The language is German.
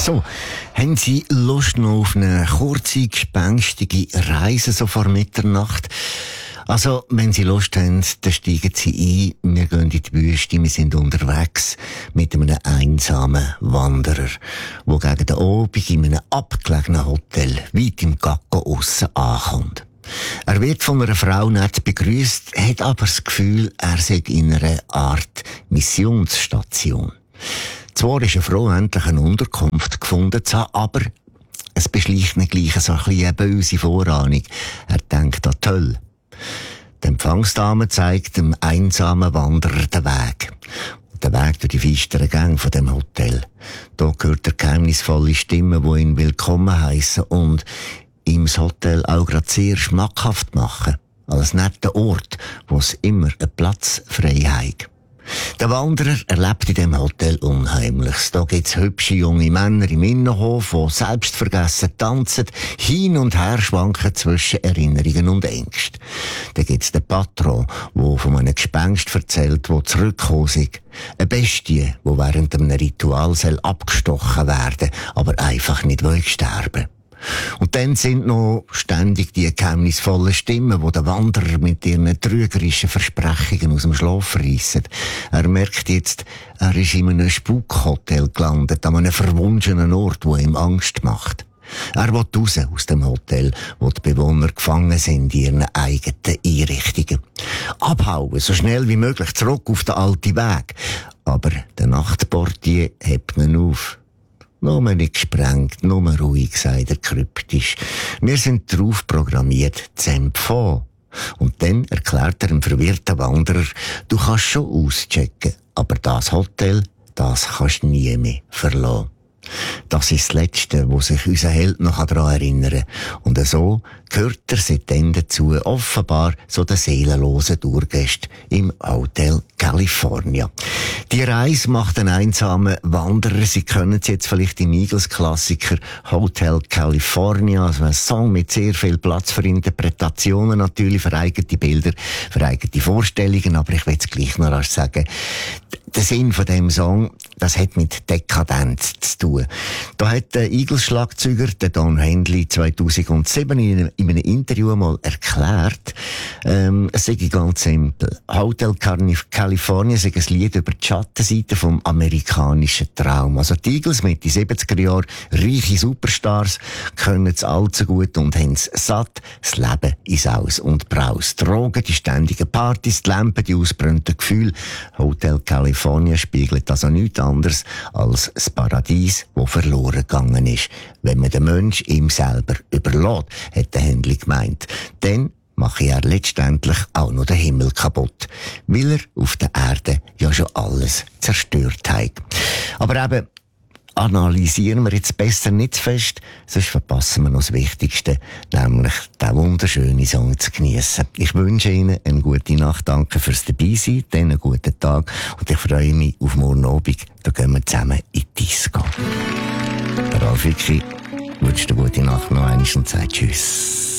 So, haben Sie Lust noch auf eine kurze, gespenstige Reise so vor Mitternacht? Also, wenn Sie Lust haben, dann steigen Sie ein. Wir gehen in die Wüste, wir sind unterwegs mit einem einsamen Wanderer, der gegen den Abend in einem abgelegenen Hotel weit im Gacko aussen ankommt. Er wird von einer Frau nett begrüßt, hat aber das Gefühl, er sei in einer Art Missionsstation. Zwar ist er froh, endlich eine Unterkunft gefunden zu haben, aber es beschleicht ihn gleich so ein bisschen eine böse Vorahnung. Er denkt an die Hölle. Die Empfangsdame zeigt dem einsamen Wanderer den Weg. Den Weg durch die finsteren Gänge von dem Hotel. Da hört er geheimnisvolle Stimmen, die ihn willkommen heissen und ihm das Hotel auch gerade sehr schmackhaft machen. Als netter Ort, wo es immer einen Platz frei hat. Der Wanderer erlebt in dem Hotel Unheimliches. Da gibt's hübsche junge Männer im Innenhof, die selbstvergessen tanzen, hin und her schwanken zwischen Erinnerungen und Ängsten. Da gibt's den Patron, der von einem Gespenst erzählt, das zurückgekommen ist. Eine Bestie, die während einem Ritual abgestochen werden, aber einfach nicht sterben. Und dann sind noch ständig die geheimnisvollen Stimmen, die den Wanderer mit ihren trügerischen Versprechungen aus dem Schlaf reissen. Er merkt jetzt, er ist in einem Spukhotel gelandet, an einem verwunschenen Ort, wo ihm Angst macht. Er will raus aus dem Hotel, wo die Bewohner gefangen sind in ihren eigenen Einrichtungen. Abhauen, so schnell wie möglich, zurück auf den alten Weg. Aber der Nachtportier hebt ihn auf. Nur nicht gesprengt, nur ruhig, sagt er kryptisch. Wir sind darauf programmiert, zu empfangen. Und dann erklärt er dem verwirrten Wanderer, du kannst schon auschecken, aber das Hotel, das kannst du nie mehr verlassen. Das ist das Letzte, wo sich unser Held noch daran erinnern kann. Und so gehört er seitdem dazu, offenbar so der seelenlosen Tourgäste im Hotel California. Die Reise macht einen einsamen Wanderer. Sie kennen es jetzt vielleicht im Eagles-Klassiker Hotel California, also ein Song mit sehr viel Platz für Interpretationen, natürlich für eigene Bilder, für eigene Vorstellungen, aber ich will es gleich noch rasch sagen, der Sinn von dem Song, das hat mit Dekadenz zu tun. Da hat der Eagles-Schlagzeuger, der Don Henley, 2007 in einem Interview mal erklärt, es sei ganz simpel. Hotel California sei ein Lied über die Schattenseite vom amerikanischen Traum. Also die Eagles mit den 70er Jahren, reiche Superstars, können es allzu gut und haben es satt. Das Leben ist aus und braus. Drogen, die ständigen Partys, die Lampen, die ausbrannten Gefühle. Hotel California spiegelt also nichts anderes als das Paradies, das verloren gegangen ist, wenn man den Menschen ihm selber überlässt, hat der Händler gemeint. Dann mache er letztendlich auch noch den Himmel kaputt, weil er auf der Erde ja schon alles zerstört hat. Aber eben, analysieren wir jetzt besser nicht zu fest, sonst verpassen wir noch das Wichtigste, nämlich den wunderschönen Song zu geniessen. Ich wünsche Ihnen eine gute Nacht, danke fürs Dabeisein, dann einen guten Tag und ich freue mich auf morgen Abend, da gehen wir zusammen in die Disco. Der Ralf Wicki wünscht eine gute Nacht noch einmal und sagt Tschüss.